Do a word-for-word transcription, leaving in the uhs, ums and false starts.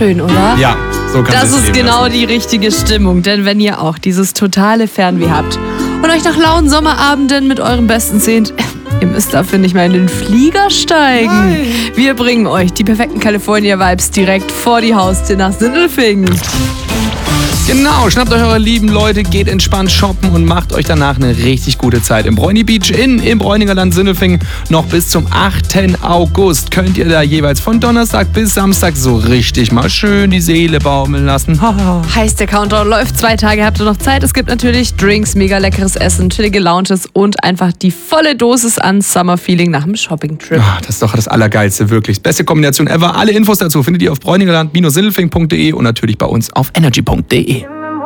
schön, oder? Ja, so kann Das es ist leben genau lassen. die richtige Stimmung, denn wenn ihr auch dieses totale Fernweh habt und euch nach lauen Sommerabenden mit eurem Besten sehnt, ihr müsst dafür nicht mehr in den Flieger steigen. Nein. Wir bringen euch die perfekten California-Vibes direkt vor die Haustür nach Sindelfingen. Genau, schnappt euch eure lieben Leute, geht entspannt shoppen und macht euch danach eine richtig gute Zeit. Im Bräuni Beach Inn im Bräuninger Land Sindelfingen noch bis zum achten August könnt ihr da jeweils von Donnerstag bis Samstag so richtig mal schön die Seele baumeln lassen. Heißt, der Countdown läuft zwei Tage, habt ihr noch Zeit. Es gibt natürlich Drinks, mega leckeres Essen, chillige Lounges und einfach die volle Dosis an Summer-Feeling nach dem Shopping-Trip. Ah, das ist doch das Allergeilste, wirklich. Beste Kombination ever. Alle Infos dazu findet ihr auf bräunigerland Bindestrich sindelfingen punkt de und natürlich bei uns auf energy punkt de.